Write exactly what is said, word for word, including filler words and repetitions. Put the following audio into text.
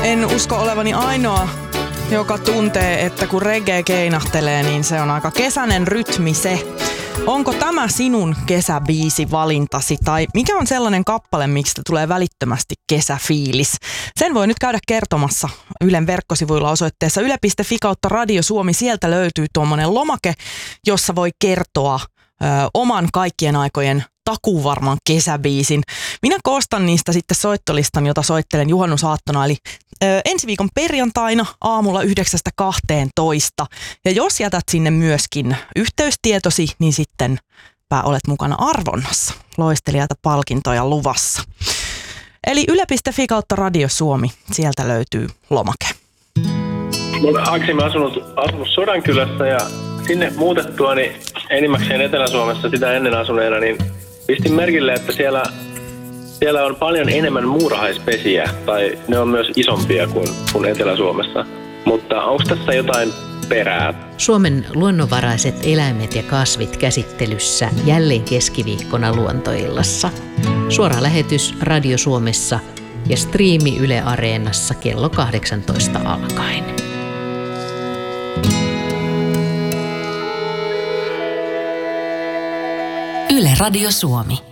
En usko olevani ainoa, joka tuntee, että kun reggae keinahtelee, niin se on aika kesäinen rytmi se. Onko tämä sinun kesäbiisi valintasi tai mikä on sellainen kappale, miksi tulee välittömästi kesäfiilis? Sen voi nyt käydä kertomassa Ylen verkkosivuilla osoitteessa yle piste fi kautta Radio Suomi. Sieltä löytyy tuommoinen lomake, jossa voi kertoa ö, oman kaikkien aikojen takuvarman kesäbiisin. Minä koostan niistä sitten soittolistan, jota soittelen juhannusaattona, eli ö, ensi viikon perjantaina aamulla yhdeksästä kahteentoista. Ja jos jätät sinne myöskin yhteystietosi, niin sittenpä olet mukana arvonnassa. Loistelijalta palkintoja luvassa. Eli yle piste fi kautta Radio Suomi, sieltä löytyy lomake. Mä olen aikaisemmin asunut, asunut Sodankylässä ja sinne muutettua, niin enimmäkseen Etelä-Suomessa sitä ennen asuneena, niin pistin merkille, että siellä, siellä on paljon enemmän muurahaispesiä, tai ne on myös isompia kuin, kuin Etelä-Suomessa. Mutta onko tässä jotain perää? Suomen luonnonvaraiset eläimet ja kasvit käsittelyssä jälleen keskiviikkona Luontoillassa. Suora lähetys Radio Suomessa ja striimi Yle Areenassa kello kahdeksantoista alkaen. Yle Radio Suomi.